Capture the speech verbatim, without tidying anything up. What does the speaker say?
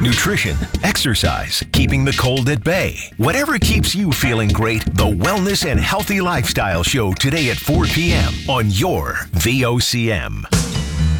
nutrition, exercise, keeping the cold at bay. Whatever keeps you feeling great, the Wellness and Healthy Lifestyle Show today at four p.m. on your V O C M.